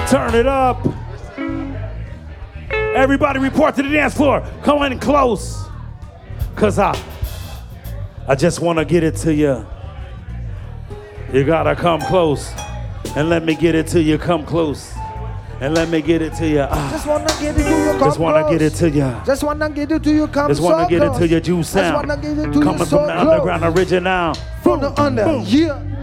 Turn it up. Everybody report to the dance floor. Come in close. Cause I just wanna get it to you. You gotta come close. And let me get it to you. Come close. And let me get it to you. Just wanna get it to you. Just wanna get it to you. Just wanna get it to you. Come just wanna get it to you. Juice sound. Just wanna get it to you. Coming from the underground original. From the under. Yeah.